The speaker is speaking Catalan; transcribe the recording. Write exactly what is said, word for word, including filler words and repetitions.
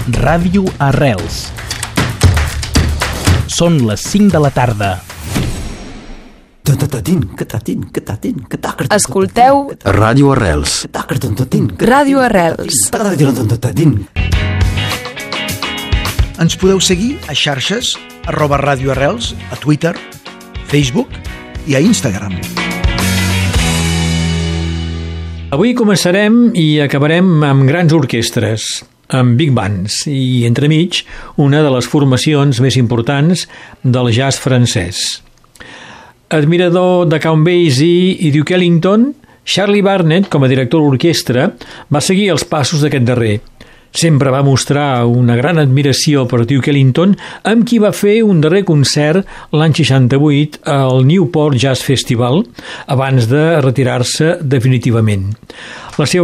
Ràdio Arrels. Són les cinc de la tarda. Escolteu Ràdio Arrels. Ràdio Arrels. Ens podeu seguir a xarxes, arroba Ràdio Arrels, a Twitter, Facebook i a Instagram. Avui començarem i acabarem amb grans orquestres, amb big bands i, entremig, una de les formacions més importants del jazz francès. Admirador de Count Basie i Duke Ellington, Charlie Barnet, com a director d'orquestra, va seguir els passos d'aquest darrer. Sempre va mostrar una gran admiració per Duke Ellington, amb qui va fer un darrer concert l'any seixanta-vuit al Newport Jazz Festival, abans de retirar-se definitivament. La seva